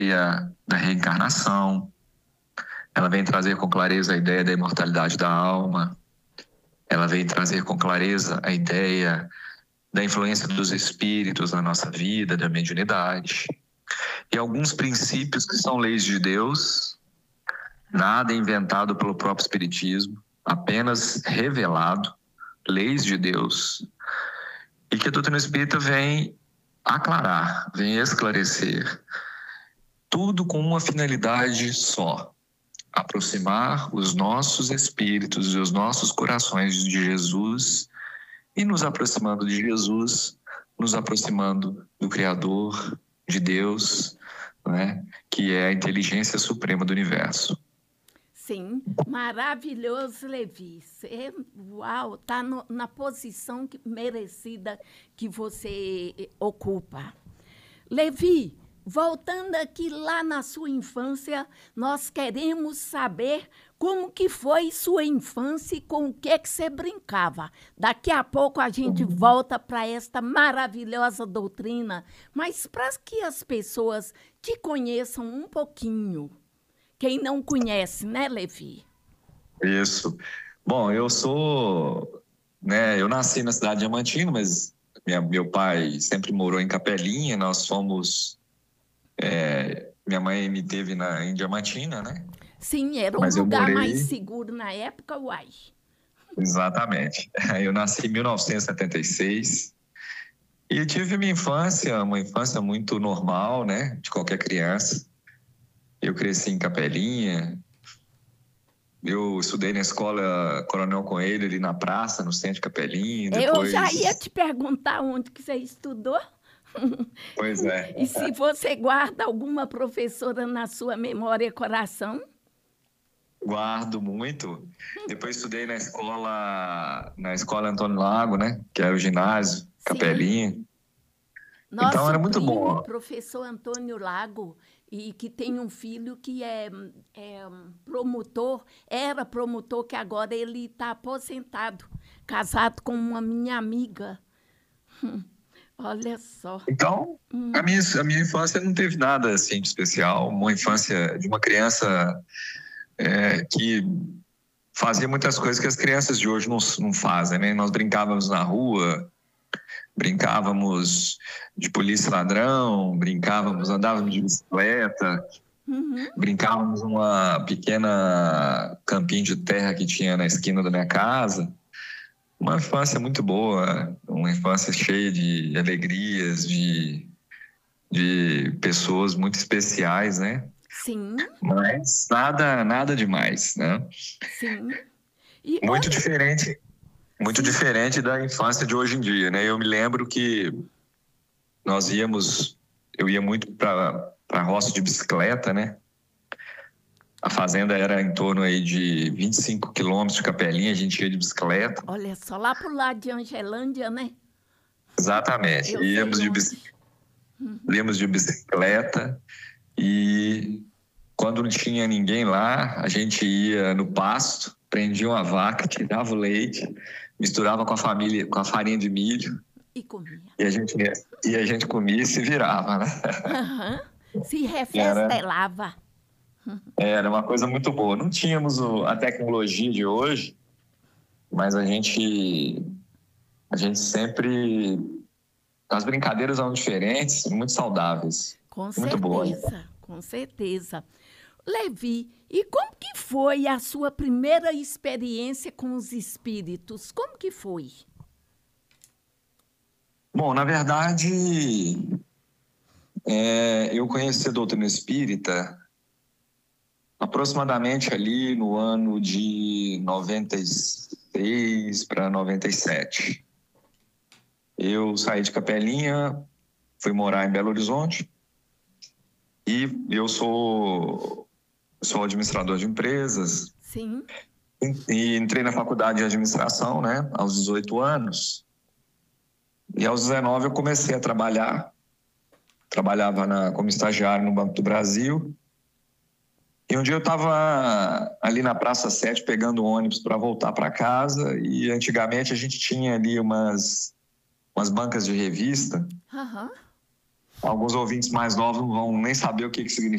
da reencarnação. Ela vem trazer com clareza a ideia da imortalidade da alma. Ela vem trazer com clareza a ideia da influência dos espíritos na nossa vida, da mediunidade. E alguns princípios que são leis de Deus, nada inventado pelo próprio Espiritismo, apenas revelado, leis de Deus, e que a doutrina espírita vem aclarar, vem esclarecer, tudo com uma finalidade só: aproximar os nossos espíritos e os nossos corações de Jesus, e nos aproximando de Jesus, nos aproximando do Criador, de Deus, né, que é a inteligência suprema do universo. Sim, maravilhoso, Levi. Você, uau, está na posição merecida que você ocupa. Levi, voltando aqui lá na sua infância, nós queremos saber como que foi sua infância e com o que você brincava. Daqui a pouco a gente volta para esta maravilhosa doutrina, mas para que as pessoas te conheçam um pouquinho. Quem não conhece, né, Levi? Isso. Bom, eu nasci na cidade de Diamantina, mas meu pai sempre morou em Capelinha. Nós fomos... minha mãe me teve em Diamantina, né? Sim, era um lugar mais seguro na época, uai. Exatamente. Eu nasci em 1976 e tive uma infância muito normal, né? De qualquer criança. Eu cresci em Capelinha. Eu estudei na escola Coronel Coelho, ali na praça, no centro de Capelinha. Depois... Eu já ia te perguntar onde que você estudou. Pois é. E se você guarda alguma professora na sua memória e coração? Guardo muito. Depois estudei na escola Antônio Lago, né? Que é o ginásio, Capelinha. Nosso então era muito bom. Professor Antônio Lago, e que tem um filho que é promotor, era promotor, que agora ele está aposentado, casado com uma minha amiga. Olha só. Então, a minha infância não teve nada assim de especial. Uma infância de uma criança que fazia muitas coisas que as crianças de hoje não fazem, né? Nós brincávamos na rua, brincávamos de polícia e ladrão, andávamos de bicicleta, brincávamos numa pequena campinho de terra que tinha na esquina da minha casa. Uma infância muito boa, uma infância cheia de alegrias, de pessoas muito especiais, né? Sim. Mas nada demais, né? Sim. Muito diferente da infância de hoje em dia, né? Eu me lembro que eu ia muito para a roça de bicicleta, né? A fazenda era em torno aí de 25 quilômetros de Capelinha, a gente ia de bicicleta. Olha só, lá pro lado de Angelândia, né? Exatamente. Íamos de bicicleta e quando não tinha ninguém lá, a gente ia no pasto, prendia uma vaca, tirava o leite, misturava com a farinha de milho. E comia. E a gente comia e se virava, né? Se refestelava. Era uma coisa muito boa. Não tínhamos a tecnologia de hoje, mas a gente sempre... As brincadeiras eram diferentes, muito saudáveis. Com muito boas. Com certeza. Levi, e como que foi a sua primeira experiência com os espíritos? Como que foi? Bom, na verdade, eu conheci a doutrina espírita aproximadamente ali no ano de 96 para 97. Eu saí de Capelinha, fui morar em Belo Horizonte e eu sou administrador de empresas. Sim. E entrei na faculdade de administração, né, aos 18 anos. E aos 19 eu comecei a trabalhar. Trabalhava como estagiário no Banco do Brasil. E um dia eu estava ali na Praça 7 pegando ônibus para voltar para casa. E antigamente a gente tinha ali umas bancas de revista. Alguns ouvintes mais novos não vão nem saber o que significa